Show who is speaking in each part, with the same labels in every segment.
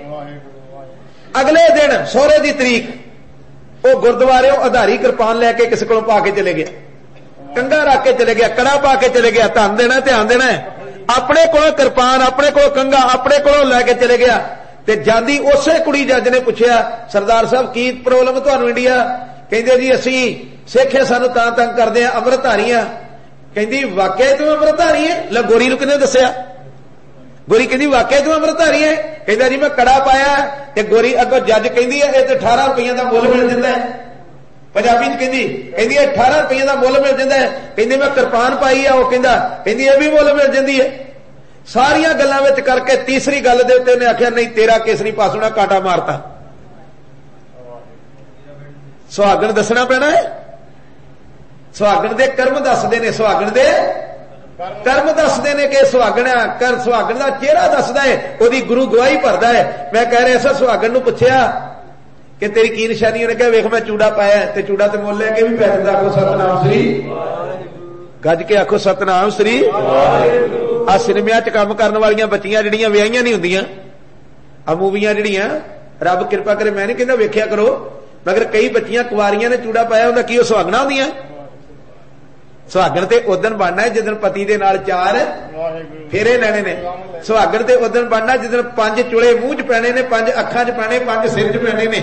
Speaker 1: अगले दिन सोहरे की तरीक वो गुरुद्वारे आधारी कृपान लैके किसी को पा के चले गया, कंगा रख के चले गया, कड़ा पा के चले गया, धन देना ध्यान देना है, अपने को कृपान अपने को कंगा अपने को लैके चले गया। ते जांदी उसे कुड़ी जज ने पूछया सरदार साहब की प्रॉब्लम तुहानू इंडिया? कहंदे जी असी सिख है सानू तां तंग करदे आ, अमृतधारी आ। कहंदी वाकई तू अमृतधारी है? ला गोरी नूं किहने दस्सिया? गोरी कहंदी वाकई तू अमृतधारी है? कहंदा जी मैं कड़ा पाया ते गोरी अगों जज कहंदी है ये ते 18 रुपये का मुल मिल जांदा है। पंजाबी च कहंदी 18 रुपये का मुल मिल जांदा है। कहंदी मैं कृपान पाई है, वो कहंदी ये भी मुल मिल जांदी है। सारिया गल्लां विच करके तीसरी गल दे उत्ते उहने आख्या नहीं तेरा केसरी पासों ने कांटा मारता। सुहागण दसना पैना है, सुहागण दे कर्म दसदे ने, सुहागण दे कर्म दसदे ने कि सुहागण कर सुहागण दा चेहरा दसदा है, ओदी गुरु गवाही भरदा है। मैं कह रहा ऐसा सुहागण नूं पुछया कि तेरी की निशानी? उन्हें कहा वेख मैं चूड़ा पाया ते चूड़ा ते मुल लेके भी पै जांदा। आखो सतनाम श्री, गज के आखो सतनाम श्री। आ सिनेमिया च काम करने वालियां बच्चियां जिहड़ियां विआहियां नहीं हुंदियां, आ मूवियां जिहड़ियां रब किरपा करे मैं नहीं कहंदा वेख्या करो, मगर कई बच्चियां कुवारियां ने चूड़ा पाया हुंदा, की ओह सुहागणा हुंदियां? सुहागण ते उदन बनना है जिदन पति दे नाल 4 फेरे लैणे ने। सुहागण ते उदन बनना जिदन 5 चुले मूंह च पैणे ने, 5 अखां च पैणे, 5 सिर च पैणे ने।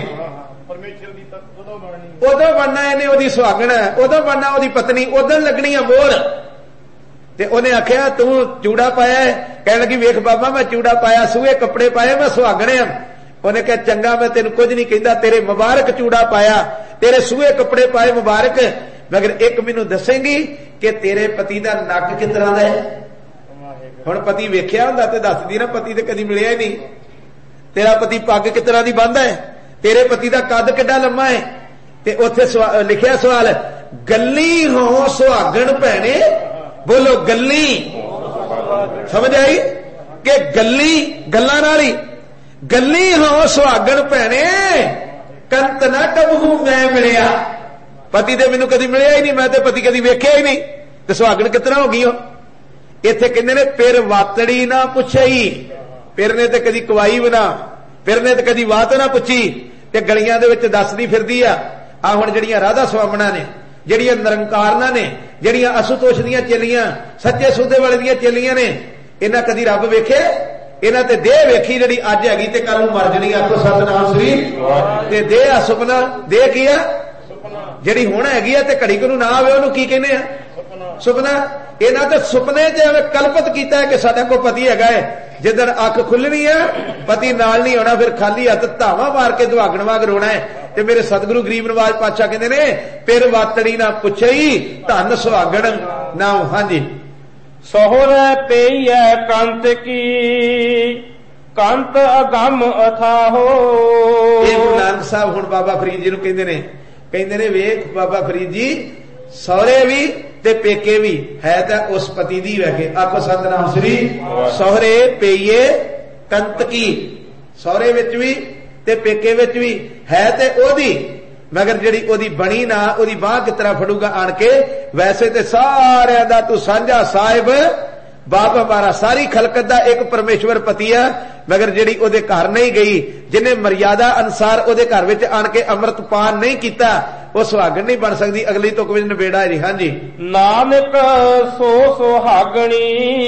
Speaker 1: उदों बनना इहने ओदी सुहागण, उदों बनना ओदी पत्नी, उदन लगनी है मोहर। ते उहने आख्या तू चूड़ा पाया है? कहण लगी वेख बाबा मैं चूड़ा पाया, सूहे कपड़े पाए, मैं सुहागण हां। उहने कहा चंगा मैं तेन कुछ नहीं कहंदा, तेरे मुबारक चूड़ा पाया, तेरे सूहे कपड़े पाए मुबारक, मगर एक मैनू दसेंगी कि तेरे पति का नक किस तरह का है? हुण पति वेख्या हुंदा ते दसदी ना, पति ते कदी मिलिया ही नहीं। तेरा पति पग किस तरह की बंद है? तेरे पति का कद किड्डा लम्मा है? ते उत्थे लिखिया सवाल गल्ली हो सुहागण भैणे, बोलो गल्ली। समझ आई कि गल्ली गल्लां नाल ही, गल्ली हो सुहागण भैणे कंत ना कबहू मैं मिलिया। पति ते मैनू कदी मिलिया ही नहीं, मैं ते पति कदी वेख्या ही नहीं, ते सुहागण कितना हो गई हो? इत्थे कहंदे ने पिर वातड़ी ना पुछई, पिर ने ते कदी कवाई बना, पिर ने ते कदी वात ना पुछी, ते गलियां दे विच दसदी फिरदी आ। आ हुण जिहड़ियां राधा स्वामणा ने, जिहड़ियां निरंकारना ने, जिहड़ियां असुतोष दीयां चेलियां, सच्चे सौदे वाले दीयां चेलियां ने, इन्हां कदी रब वेखे? इन्हां ते देह वेखी जिहड़ी अज हैगी ते कल नूं मर जणी। आखो सतनाम श्री। ते देह आ सुपना, देह की आ? जिहड़ी हुण हैगी आ ते घड़ी को ना आवे ओनूं की कहने आ? सुपना। इन्हां ते सुपने च एवें कल्पित कीता है कि साडा कोई पति हैगा है, जिदन अख खुलनी है पति नाल नहीं होना, फिर खाली हथ धावा मार के दुहागण वांग रोना है। ते मेरे सतगुरु गरीब नवाज पातशाह कहंदे ने पिर वातड़ी ना पुछई धन सुहागण नाम। हां जी।
Speaker 2: सोहरे पेईए कंत की कंत अगम अथाहो।
Speaker 1: ये गुरु नानक साहब हुण बाबा फरीद जी नूं कहंदे ने वेख बाबा फरीद जी सौरे भी ते पेके भी है तां उस पति दी वैखे। आखो सतनाम श्री। सौरे पेईए कंत की, सौरे विच भी ते पेके विच भी है ते ओदी, मगर जिहड़ी ओदी बणी ना ओदी बांह किस तरह फड़ूगा आण के? वैसे ते सारियां दा तू सांझा साहिब बाप हमारा, सारी खलकत दा एक परमेश्वर पति है, मगर जिहड़ी ओदे घर नहीं गई, जिन्हें मर्यादा अनुसार ओदे घर विच आण के अमृत पान नहीं कीता, वो सुहागण नहीं बन सकती। अगली तुक विच नबेड़ा है जी। हां जी।
Speaker 2: नानक सो सुहागणी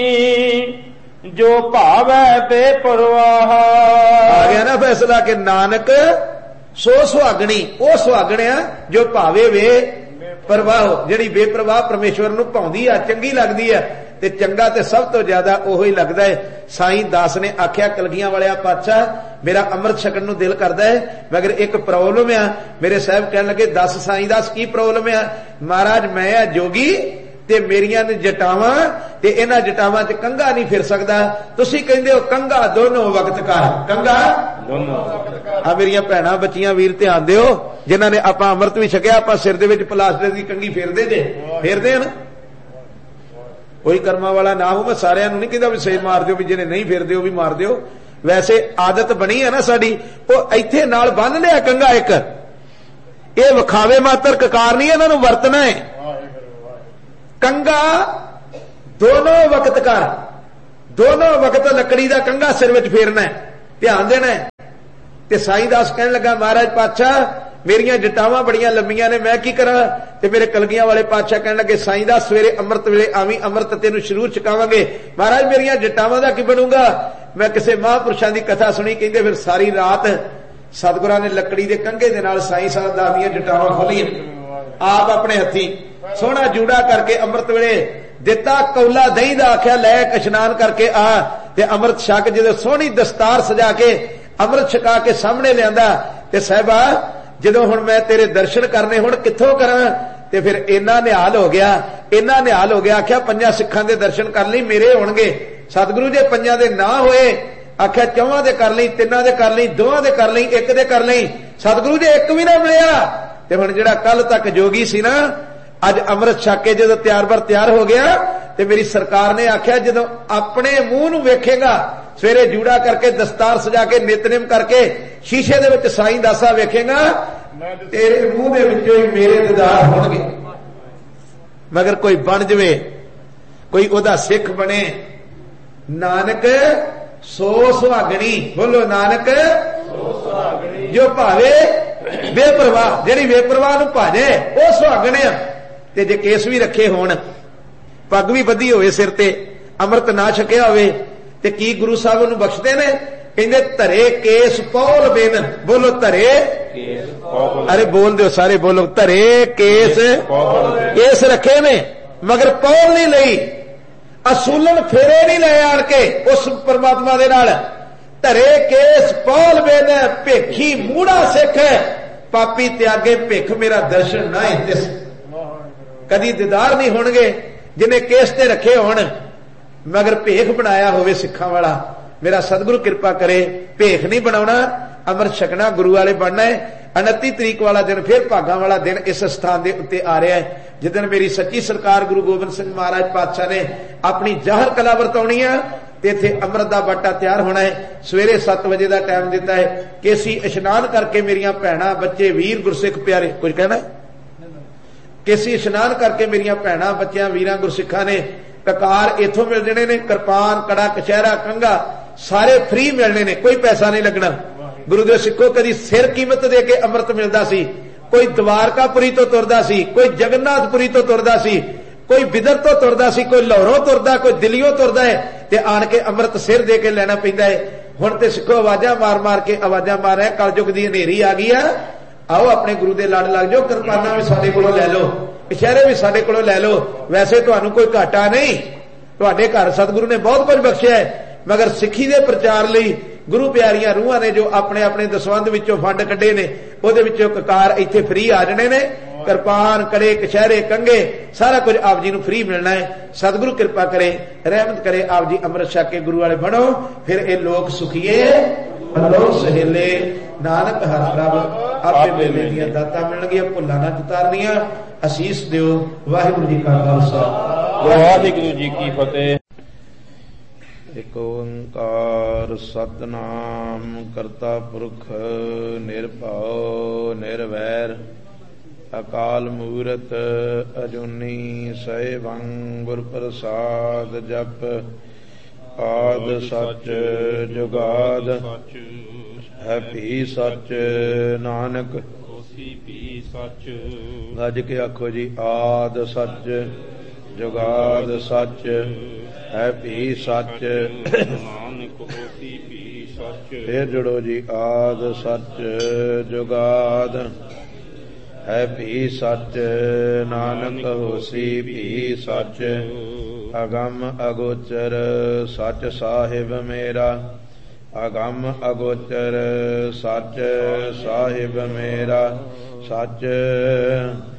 Speaker 2: जो भावै बेपरवाह।
Speaker 1: आ गया ना फैसला कि नानक सो सुहागणी, वो सुहागण आ जो भावे वे परवाह, जिहड़ी बेपरवाह परमेश्वर नूं भाउंदी आ, चंगी लगदी है। ते चंगा ते सब तो ज्यादा ओह ही लगदा है। साईं दास ने आख्या कलगियां वालिया पातशाह मेरा अमृत छकण नूं दिल करदा है, मगर एक प्रॉब्लम आ। मेरे साहब कहन लगे दस साईं दास की प्रॉब्लम आ? महाराज मैं आ जोगी ते मेरियां ने जटावां ते इन्हां जटावां च कंघा नहीं फिर सकदा। तुसीं कहंदे हो कंघा दोनों वक्त का है, कंघा दोनों वक्त का। आ मेरियां भैणां बच्चियां वीर ध्यान दिओ, जिन्हां ने आपां अमृत भी छकिया, आपां सिर दे विच प्लास्टर दी कंघी फेरदे जे, फेरदे हन। कोई कर्मा वाला ना हो, मैं सारियां नूं नहीं कहंदा भी सेब मार दिओ, भी जिन्हें नहीं फेरदे हो भी मार दिओ। वैसे आदत बनी है ना साडी, ਉਹ ਇੱਥੇ ਨਾਲ ਬੰਨ ਲਿਆ ਕੰਘਾ ਇੱਕ, ਇਹ ਵਿਖਾਵੇ ਮਾਤਰ ਕਕਾਰ ਨਹੀਂ, ਇਹਨਾਂ ਨੂੰ ਵਰਤਣਾ ਹੈ। कंघा दोनों वक्त का, दोनों वक्त लकड़ी का कंघा सिर में फेरना है, ध्यान देना है। ते साईं दास कहन लगा महाराज पातशाह मेरिया जटावां बड़ियां लंबियां ने मैं की करा। ते मेरे कलगियां वाले पातशाह कहन लगे साईं दास सवेरे अमृत वेले आवी अमृत तेनू जरूर छकावांगे। महाराज मेरिया जटावां दा की बनूंगा। मैं किसी महापुरुषां दी कथा सुनी कहंदे फिर सारी रात सतगुरां ने लकड़ी दे कंघे दे नाल साईं साहब दा दी जटावां खोलियां आप अपने हथी सोहना जूड़ा करके अमृत वेले दिता कौला दही दा आख्या लै इशनान करके आ ते अमृत छक जदों सोहनी दस्तार सजा के अमृत छका के सामने लियांदा ते साहिबा जदों हुण मैं तेरे दर्शन करने हुण कित्थों करां ते फिर इन्ना निहाल हो गया इन्ना निहाल हो गया। आख्या पंजां सिखां दे दर्शन कर लई मेरे होणगे। सतगुरु जे पंजां दे ना होए आख्या चौहां दे कर लई तिन्नां दे कर लई दोहां दे कर लई एक दे कर लई। सतगुरु जे एक भी ना मिलिया ते हुण जिहड़ा कल तक जोगी सी ना अज अमृत छक के जदों तैयार बर तैयार हो गया ते मेरी सरकार ने आख्या जदों अपने मूंह नूं वेखेगा सवेरे जूड़ा करके दस्तार सजा के नितनेम करके शीशे दे विच साईं दासा वेखेगा तेरे मूंह दे विचों ही मेरे दीदार होणगे। मगर कोई बन जवे कोई ओदा सिख बने नानक सो सुहागणी बोलो नानक जो भावे बेपरवाह जेड़ी बेपरवाह नूं भाजे ओ सुहागण आ। ते जे केस भी रखे होण पग भी बधी होवे सिर ते अमृत ना छकिया होवे ते की गुरु साहब नूं बख्शदे ने कहंदे धरे केस पौल बिन बोलो धरे अरे बोल दो सारे बोलो धरे केस रखे ने मगर पौल नहीं लई असूलन फेरे नहीं ले आण के उस परमात्मा दे नाल धरे केस पौल बिन भेखी मूड़ा सिख पापी त्यागे भिख मेरा दर्शन ना हिंदिस। कदी दीदार नहीं होणगे जिन्हें केस ते रखे होण मगर भेख बनाया होवे सिखां वाला। मेरा सतगुरु कृपा करे भेख नहीं बनाउणा अमृत छकना गुरु वाले बनना है। 29 तरीक वाला दिन फिर भागां वाला दिन इस स्थान दे उत्ते आ रहा है जिदन मेरी सच्ची सरकार गुरु गोबिंद सिंह महाराज पातशाह ने अपनी जाहर कला वरताउणी है ते इत्थे अमृत दा बाटा तैयार होना है। सवेरे 7 बजे का टाइम दिता है। केसी इशनान करके मेरिया भैणां बच्चे वीर गुरसिख प्यारे कुछ कहना केसी इशनान करके मेरिया भैणां बच्चियां वीरां गुरसिखां ने ककार इथों मिल जाने ने किरपान कड़ा कचहरा कंघा सारे फ्री मिलने ने कोई पैसा नहीं लगना। गुरु दे सिखो कदी सिर कीमत दे के अमृत मिलदा सी कोई द्वारकापुरी तो तुरदा सी कोई जगन्नाथपुरी तो तुरदा सी कोई बिदर तो तुरदा सी कोई लाहौरों तुरदा कोई दिल्लीओं तुरदा है ते आण के अमृत सिर दे के लेना पैंदा है। हुण ते सिखो आवाजां मार मार के आवाजां मार रहे कलयुग दी हनेरी आ गई है। आओ अपने गुरु दे लड़ लग जाओ किरपाना भी साडे कोलों लै लो इशारे भी साडे कोलों लै लो। वैसे तुहानूं कोई घाटा नहीं तुहाडे घर सतगुरु ने बहुत कुछ बख्शिया है मगर सिੱਖੀ दे प्रचार लई गुरु प्यारियां रूहां ने जो अपने अपने दसवंध विचों फंड कड्ढे ने ਉਹਦੇ ਵਿੱਚੋਂ ककार ਇੱਥੇ फ्री आ जाने ने किरपान कड़े कचहरे कंघे सारा कुछ आप जी नूं फ्री मिलना है। सतगुरु कृपा करे रहमत करे आप जी अमृत छक के गुरु वाले बनो फिर ये लोग सुखीए लोग सहेले नानक हर प्रभ आपे मेले दियां दातां मिलणगियां भुल्लां ना उतारनियां। असीस दिओ वाहिगुरू जी का खालसा
Speaker 2: वाहिगुरू जी की फतेह।
Speaker 3: एक ओंकार सतनाम करता पुरख निर्भव निर्वैर अकाल मूरत अजूनी सैभं गुर प्रसाद जप आद सच जुगाद है भी सच नानक भी सच। गज के आखो जी आद सच जुगाद सच है भी सच नानक होसी भी सच। फिर जुड़ो जी आद सच जुगाद है भी सच नानक होसी भी सच। अगम अगोचर सच साहिब मेरा अगम अगोचर सच साहिब मेरा सच